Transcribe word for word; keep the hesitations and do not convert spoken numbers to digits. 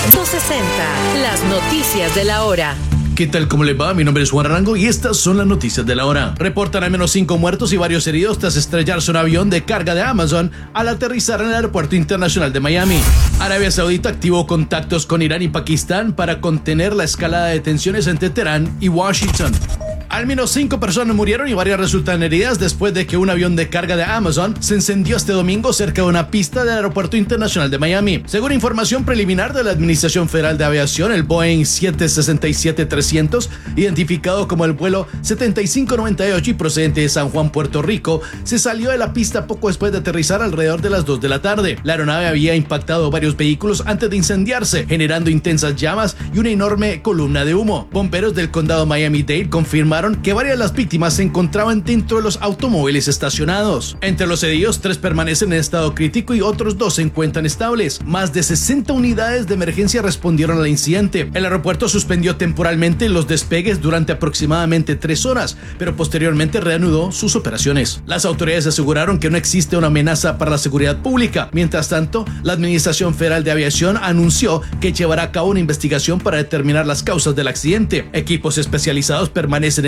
trescientos sesenta, las noticias de la hora. ¿Qué tal? ¿Cómo les va? Mi nombre es Juan Arango y estas son las noticias de la hora. Reportan al menos cinco muertos y varios heridos tras estrellarse un avión de carga de Amazon al aterrizar en el aeropuerto internacional de Miami. Arabia Saudita activó contactos con Irán y Pakistán para contener la escalada de tensiones entre Teherán y Washington. Al menos cinco personas murieron y varias resultan heridas después de que un avión de carga de Amazon se encendió este domingo cerca de una pista del Aeropuerto Internacional de Miami. Según información preliminar de la Administración Federal de Aviación, el Boeing siete sesenta y siete trescientos, identificado como el vuelo setenta y cinco noventa y ocho y procedente de San Juan, Puerto Rico, se salió de la pista poco después de aterrizar alrededor de las dos de la tarde. La aeronave había impactado varios vehículos antes de incendiarse, generando intensas llamas y una enorme columna de humo. Bomberos del condado Miami-Dade confirmaron que varias de las víctimas se encontraban dentro de los automóviles estacionados. Entre los heridos, tres permanecen en estado crítico y otros dos se encuentran estables. Más de sesenta unidades de emergencia respondieron al incidente. El aeropuerto suspendió temporalmente los despegues durante aproximadamente tres horas, pero posteriormente reanudó sus operaciones. Las autoridades aseguraron que no existe una amenaza para la seguridad pública. Mientras tanto, la Administración Federal de Aviación anunció que llevará a cabo una investigación para determinar las causas del accidente. Equipos especializados permanecen